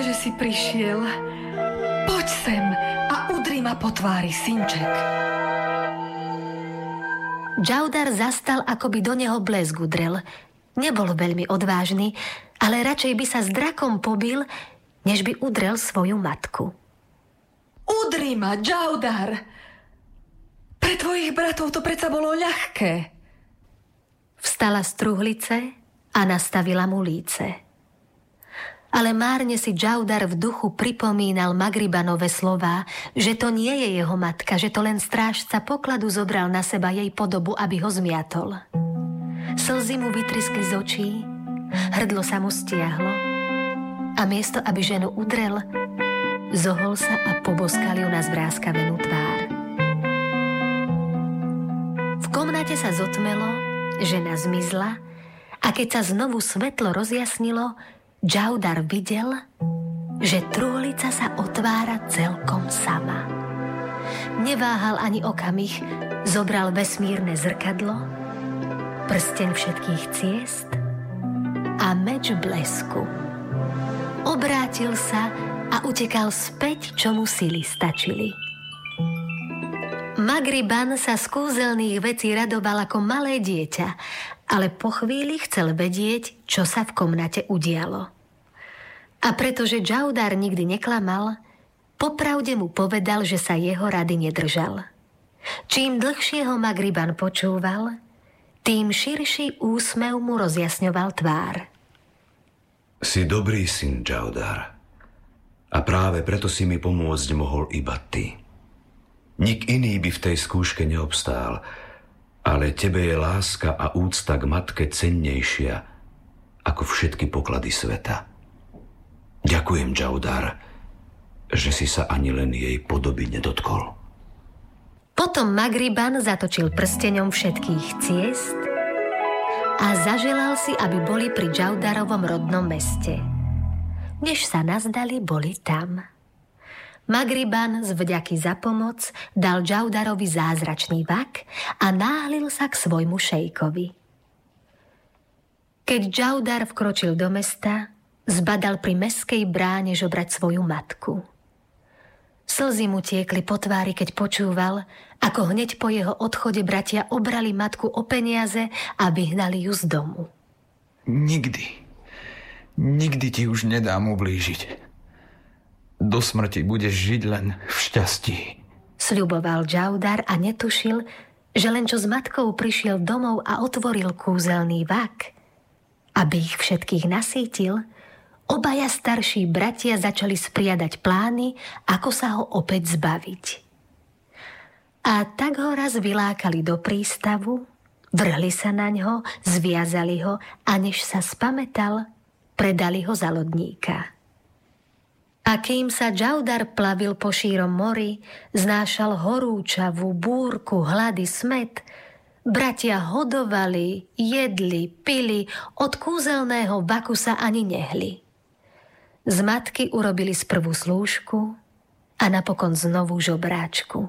že si prišiel. Poď sem a udri ma po tvári, synček. Džaudar zastal, ako by do neho blesk udrel. Nebol veľmi odvážny, ale radšej by sa s drakom pobil, než by udrel svoju matku. Udri ma, Džaudar! Pre tvojich bratov to predsa bolo ľahké. Vstala z truhlice a nastavila mu líce. Ale márne si Džaudar v duchu pripomínal Magribanove slová, že to nie je jeho matka, že to len strážca pokladu zobral na seba jej podobu, aby ho zmiatol. Slzy mu vytriskli z očí, hrdlo sa mu stiahlo a miesto, aby ženu udrel, zohol sa a poboskal ju na zvráskavenú tvár. V komnate sa zotmelo, žena zmizla a keď sa znovu svetlo rozjasnilo, Džaudar videl, že truhlica sa otvára celkom sama. Neváhal ani okamih, zobral vesmírne zrkadlo, prsteň všetkých ciest a meč blesku. Obrátil sa a utekal späť, čo mu sily stačili. Magriban sa z kúzelných vecí radoval ako malé dieťa, ale po chvíli chcel vedieť, čo sa v komnate udialo. A pretože Džaudar nikdy neklamal, popravde mu povedal, že sa jeho rady nedržal. Čím dlhšie ho Magriban počúval, tým širší úsmev mu rozjasňoval tvár. Si dobrý syn, Džaudar. A práve preto si mi pomôcť mohol iba ty. Nik iný by v tej skúške neobstál, ale tebe je láska a úcta k matke cennejšia ako všetky poklady sveta. Ďakujem, Džaudar, že si sa ani len jej podoby nedotkol. Potom Magriban zatočil prsteňom všetkých ciest a zaželal si, aby boli pri Džaudarovom rodnom meste. Než sa nazdali, boli tam. Magriban z vďaky za pomoc dal Džaudarovi zázračný vak a náhlil sa k svojmu šejkovi. Keď Džaudar vkročil do mesta, zbadal pri mestskej bráne žobrať svoju matku. Slzy mu tiekli po tvári, keď počúval, ako hneď po jeho odchode bratia obrali matku o peniaze a vyhnali ju z domu. Nikdy ti už nedám ublížiť. Do smrti budeš žiť len v šťastí. Sľuboval Džaudar a netušil, že len čo s matkou prišiel domov a otvoril kúzelný vak, aby ich všetkých nasýtil, obaja starší bratia začali spriadať plány, ako sa ho opäť zbaviť. A tak ho raz vylákali do prístavu, vrhli sa na ňo, zviazali ho a než sa spamätal, predali ho za lodníka. A kým sa Džaudar plavil po šírom mori, znášal horúčavú búrku, hlady, smäd, bratia hodovali, jedli, pili, od kúzelného vaku sa ani nehli. Z matky urobili sprvu slúžku a napokon znovu žobráčku.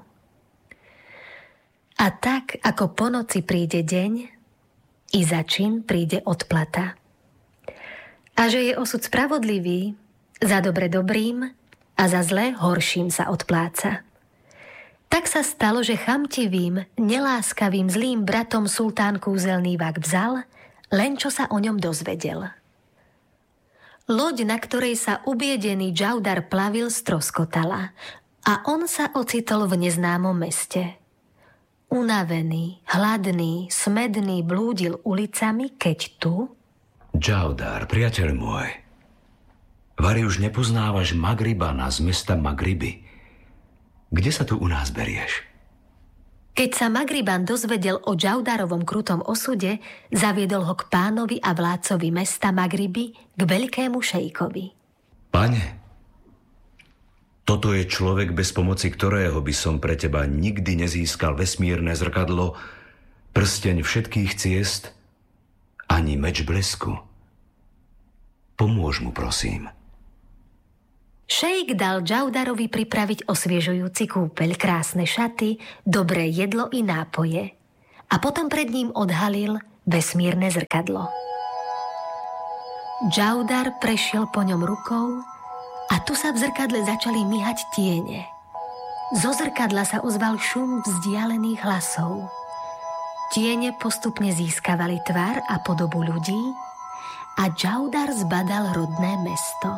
A tak, ako po noci príde deň, i za čin príde odplata. A že je osud spravodlivý, za dobre dobrým a za zlé horším sa odpláca. Tak sa stalo, že chamtivým, neláskavým, zlým bratom sultán kúzelný vak vzal, len čo sa o ňom dozvedel. Loď, na ktorej sa ubiedený Džaudar plavil, stroskotala a on sa ocitol v neznámom meste. Unavený, hladný, smedný blúdil ulicami, keď tu... Džaudar, priateľ môj, vari už nepoznávaš Magribana z mesta Magriby. Kde sa tu u nás berieš? Keď sa Magriban dozvedel o Džaudarovom krutom osude, zaviedol ho k pánovi a vládcovi mesta Magriby, k veľkému šejkovi. Pane, toto je človek, bez pomoci ktorého by som pre teba nikdy nezískal vesmírne zrkadlo, prsteň všetkých ciest, ani meč blesku. Pomôž mu, prosím. Šejk dal Džaudarovi pripraviť osviežujúci kúpeľ, krásne šaty, dobré jedlo i nápoje. A potom pred ním odhalil vesmírne zrkadlo. Džaudar prešiel po ňom rukou A tu sa v zrkadle začali myhať tiene. Zo zrkadla sa ozval šum vzdialených hlasov. Tiene postupne získavali tvár a podobu ľudí a Džaudar zbadal rodné mesto.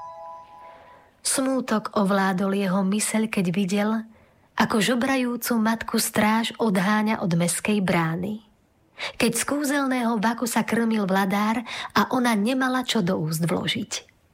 Smútok ovládol jeho myseľ, keď videl, ako žobrajúcu matku stráž odháňa od mestskej brány. Keď z kúzelného vaku sa krmil vladár a ona nemala čo do úst vložiť.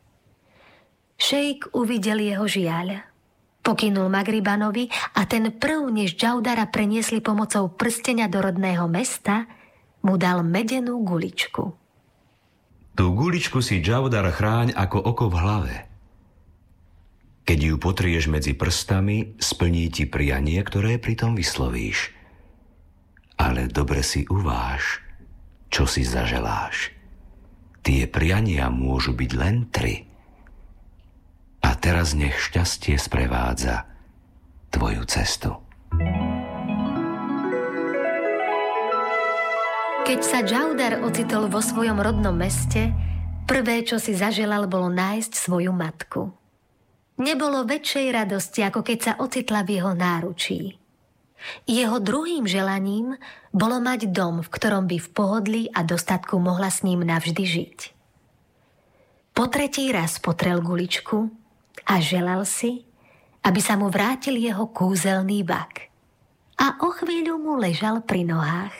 Šejk uvidel jeho žiaľ. Pokynul Magribanovi a ten prv, než Džaudara preniesli pomocou prstenia do rodného mesta, mu dal medenú guličku. Tú guličku si Džaudar chráň ako oko v hlave. Keď ju potrieš medzi prstami, splní ti prianie, ktoré pritom vyslovíš. Ale dobre si uváž, čo si zaželáš. Tie priania môžu byť len 3. A teraz nech šťastie sprevádza tvoju cestu. Keď sa Džaudar ocitol vo svojom rodnom meste, prvé, čo si zaželal, bolo nájsť svoju matku. Nebolo väčšej radosti, ako keď sa ocitla v jeho náručí. Jeho druhým želaním bolo mať dom, v ktorom by v pohodlí a dostatku mohla s ním navždy žiť. Po tretí raz potrel guličku a želal si, aby sa mu vrátil jeho kúzelný vak. A o chvíľu mu ležal pri nohách.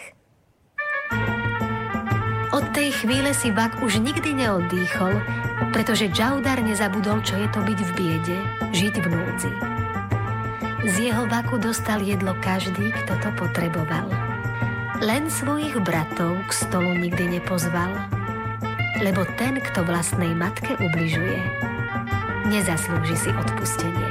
Od tej chvíle si vak už nikdy neoddýchol, pretože Džaudar nezabudol, čo je to byť v biede, žiť v núdzi. Z jeho vaku dostal jedlo každý, kto to potreboval. Len svojich bratov k stolu nikdy nepozval, lebo ten, kto vlastnej matke ubližuje, nezaslúži si odpustenie.